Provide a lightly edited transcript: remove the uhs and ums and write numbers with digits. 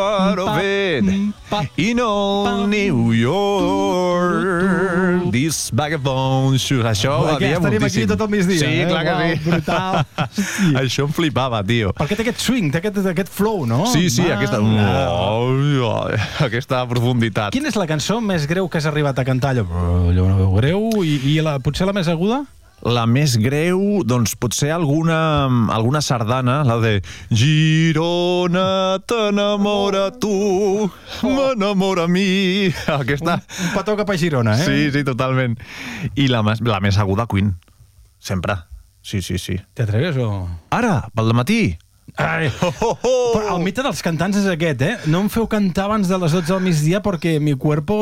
of it in old New York. This vagabond should... Això ho havia estaríem aquí moltíssim. tot el migdia. Sí, clar que sí. Brutal. Això em flipava, tio. Perquè té aquest swing, té aquest flow, no? Sí, aquesta profunditat. Quina és la cançó més greu que has arribat a cantar? Allò greu i potser la més aguda? La més greu, doncs potser alguna sardana, la de Girona, t'enamora tu, m'enamora mi. Aquesta... Un petó cap a Girona, eh? Sí, totalment. I la més aguda, Queen. Sempre. Sí. Te atreves o...? Ara, pel dematí. Ai. Però el mite dels cantants és aquest, eh? No em feu cantar abans de les 12 del migdia perquè mi cuerpo